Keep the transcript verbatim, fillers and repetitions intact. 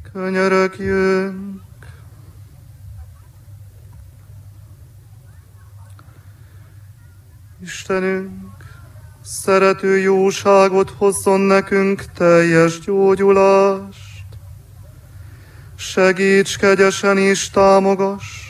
Könyörögjünk! Istenünk, szerető jóságot hozzon nekünk teljes gyógyulást. Segíts kegyesen és támogass